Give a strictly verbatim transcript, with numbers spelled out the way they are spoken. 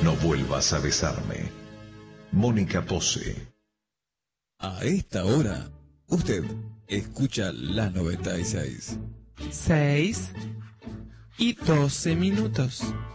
No vuelvas a besarme. Mónica Pose. A esta hora, usted escucha la noventa y seis. seis y doce minutos.